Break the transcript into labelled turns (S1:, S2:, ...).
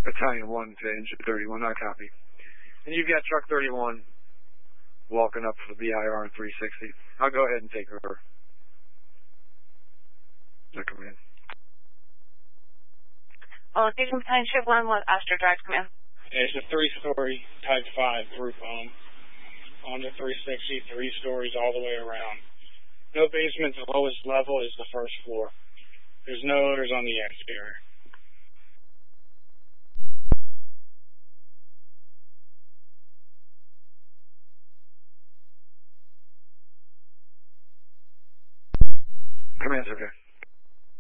S1: Battalion 1 to Engine 31, I copy. And you've got Truck 31 walking up for the BIR on 360. I'll go ahead and take over. Come in.
S2: Oh, Station Battalion Ship 1 with Astra Drive, come in.
S3: It's a 3-story Type 5 roof home on the 360, 3 stories all the way around. No basement, the lowest level is the first floor. There's no odors on the exterior.
S1: Command's okay.